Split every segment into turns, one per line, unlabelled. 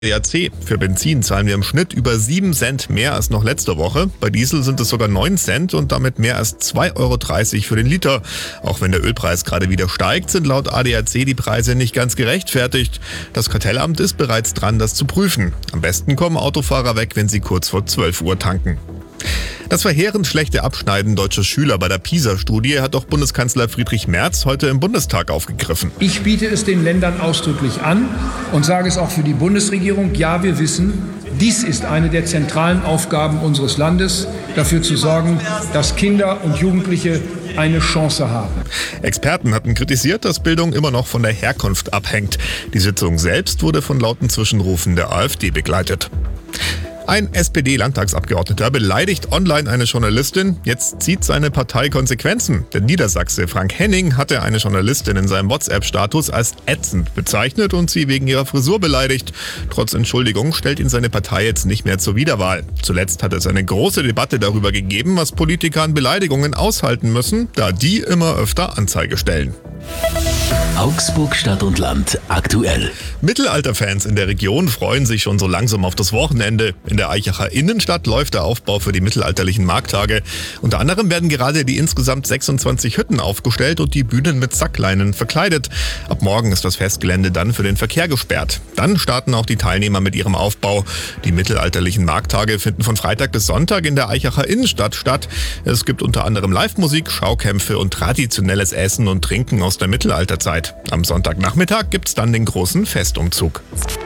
ADAC. Für Benzin zahlen wir im Schnitt über 7 Cent mehr als noch letzte Woche. Bei Diesel sind es sogar 9 Cent und damit mehr als 2,30 Euro für den Liter. Auch wenn der Ölpreis gerade wieder steigt, sind laut ADAC die Preise nicht ganz gerechtfertigt. Das Kartellamt ist bereits dran, das zu prüfen. Am besten kommen Autofahrer weg, wenn sie kurz vor 12 Uhr tanken. Das verheerend schlechte Abschneiden deutscher Schüler bei der PISA-Studie hat auch Bundeskanzler Friedrich Merz heute im Bundestag aufgegriffen.
Ich biete es den Ländern ausdrücklich an und sage es auch für die Bundesregierung. Ja, wir wissen, dies ist eine der zentralen Aufgaben unseres Landes, dafür zu sorgen, dass Kinder und Jugendliche eine Chance haben.
Experten hatten kritisiert, dass Bildung immer noch von der Herkunft abhängt. Die Sitzung selbst wurde von lauten Zwischenrufen der AfD begleitet. Ein SPD-Landtagsabgeordneter beleidigt online eine Journalistin. Jetzt zieht seine Partei Konsequenzen. Der Niedersachse Frank Henning hatte eine Journalistin in seinem WhatsApp-Status als ätzend bezeichnet und sie wegen ihrer Frisur beleidigt. Trotz Entschuldigung stellt ihn seine Partei jetzt nicht mehr zur Wiederwahl. Zuletzt hat es eine große Debatte darüber gegeben, was Politiker an Beleidigungen aushalten müssen, da die immer öfter Anzeige stellen.
Augsburg Stadt und Land aktuell.
Mittelalterfans in der Region freuen sich schon so langsam auf das Wochenende. In der Aichacher Innenstadt läuft der Aufbau für die mittelalterlichen Markttage. Unter anderem werden gerade die insgesamt 26 Hütten aufgestellt und die Bühnen mit Sackleinen verkleidet. Ab morgen ist das Festgelände dann für den Verkehr gesperrt. Dann starten auch die Teilnehmer mit ihrem Aufbau. Die mittelalterlichen Markttage finden von Freitag bis Sonntag in der Aichacher Innenstadt statt. Es gibt unter anderem Live-Musik, Schaukämpfe und traditionelles Essen und Trinken aus der Mittelalterzeit. Am Sonntagnachmittag gibt's dann den großen Festumzug.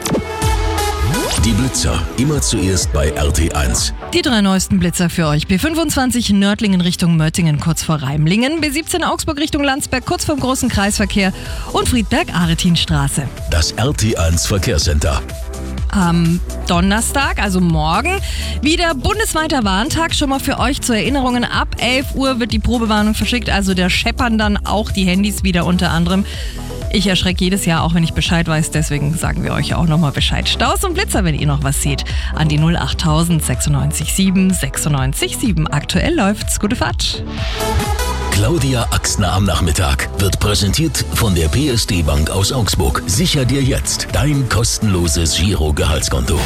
Die Blitzer, immer zuerst bei RT1.
Die 3 neuesten Blitzer für euch. B25 Nördlingen Richtung Möttingen kurz vor Reimlingen, B17 Augsburg Richtung Landsberg kurz vorm großen Kreisverkehr und Friedberg-Aretinstraße.
Das RT1 Verkehrscenter.
Am Donnerstag, also morgen, wieder bundesweiter Warntag. Schon mal für euch zur Erinnerung, ab 11 Uhr wird die Probewarnung verschickt, also da scheppern dann auch die Handys wieder unter anderem. Ich erschrecke jedes Jahr, auch wenn ich Bescheid weiß, deswegen sagen wir euch auch nochmal Bescheid. Staus und Blitzer, wenn ihr noch was seht, an die 08000 96 7 96 7. Aktuell läuft's. Gute Fahrt.
Claudia Axner am Nachmittag wird präsentiert von der PSD Bank aus Augsburg. Sicher dir jetzt dein kostenloses Giro-Gehaltskonto.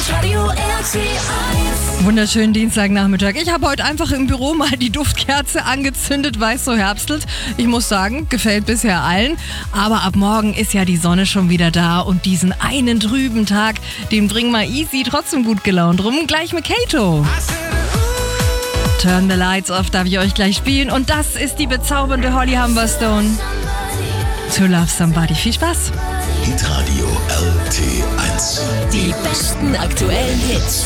Wunderschönen Dienstagnachmittag. Ich habe heute einfach im Büro mal die Duftkerze angezündet, weil es so herbstelt. Ich muss sagen, gefällt bisher allen. Aber ab morgen ist ja die Sonne schon wieder da und diesen einen trüben Tag, den bringen wir easy trotzdem gut gelaunt rum. Gleich mit Kato. Turn the Lights Off darf ich euch gleich spielen. Und das ist die bezaubernde Holly Humberstone. To Love Somebody. Viel Spaß.
Hitradio RT1.
Die besten aktuellen Hits.